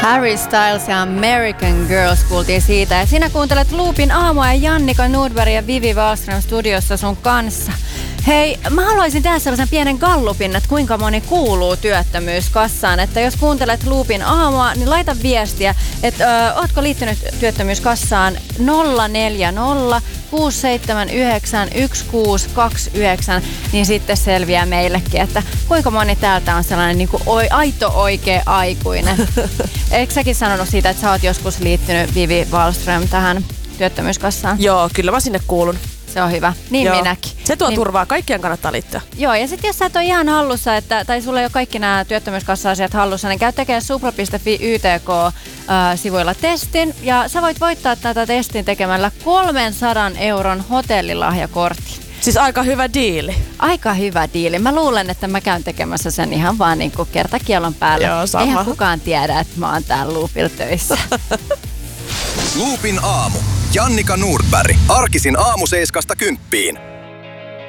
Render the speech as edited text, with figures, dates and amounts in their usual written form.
Harry Styles ja American Girls kuultiin siitä. Ja sinä kuuntelet Loopin aamua ja Jannika Nordberg ja Vivi Wahlström studiossa sun kanssa. Hei, mä haluaisin tehdä sellaisen pienen gallupin, että kuinka moni kuuluu työttömyyskassaan. Että jos kuuntelet Loopin aamua, niin laita viestiä, että ootko liittynyt työttömyyskassaan 040 679 1629, niin sitten selviää meillekin, että kuinka moni täältä on sellainen niin kuin aito oikea aikuinen. Eikö säkin sanonut siitä, että sä oot joskus liittynyt, Vivi Wahlström, tähän työttömyyskassaan? Joo, kyllä mä sinne kuulun. Se on hyvä. Niin joo. Minäkin. Se tuo turvaa. Kaikkien kannattaa liittyä. Joo, ja sitten jos sä et ole ihan hallussa, tai sulla ei ole kaikki nämä työttömyyskassa-asiat hallussa, niin käy tekemään supla.fi YTK-sivuilla testin. Ja sä voit voittaa tätä testin tekemällä 300 € hotellilahjakortin. Siis aika hyvä diili. Aika hyvä diili. Mä luulen, että mä käyn tekemässä sen ihan vaan niin kuin kertakielon päällä. Joo, sama. Eihän kukaan tiedä, että mä oon täällä Loopilla töissä. Loopin aamu. Jannika Nordberg. Arkisin aamu 7–10.